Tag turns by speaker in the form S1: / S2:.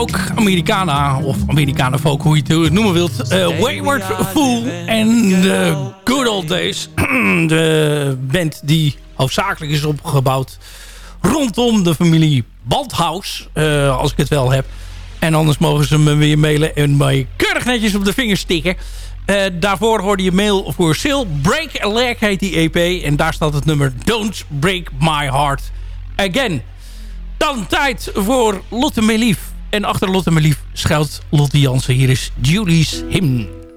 S1: ook Americana, of Americana folk, hoe je het noemen wilt. Wayward Fool en The Good Old Days. De band die hoofdzakelijk is opgebouwd rondom de familie Balthaus, als ik het wel heb. En anders mogen ze me weer mailen en mij keurig netjes op de vingers stikken. Daarvoor hoorde je mail voor Sale. Break a Leg heet die EP. En daar staat het nummer Don't Break My Heart Again. Dan tijd voor Lotte Melief. En achter Lotte Melief schuilt Lotte Jansen. Hier is Julie's Hymn.